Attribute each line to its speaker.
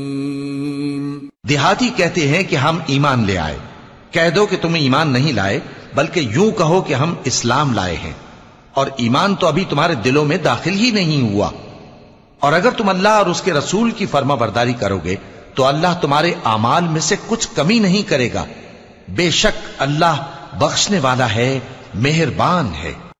Speaker 1: देहाती कहते हैं कि हम ईमान ले आए। कह दो कि तुम ईमान नहीं लाए, बल्कि यूं कहो कि हम इस्लाम लाए हैं, और ईमान तो अभी तुम्हारे दिलों में दाखिल ही नहीं हुआ। और अगर तुम अल्लाह और उसके रसूल की फर्माबरदारी करोगे तो अल्लाह तुम्हारे आमाल में से कुछ कमी नहीं करेगा। बेशक अल्लाह बख्शने वाला है, मेहरबान है।